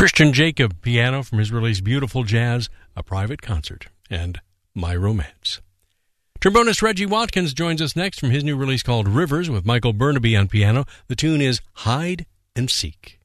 Christian Jacob, piano from his release Beautiful Jazz, A Private Concert, and My Romance. Trombonist Reggie Watkins joins us next from his new release called Rivers with Michael Burnaby on piano. The tune is Hide and Seek.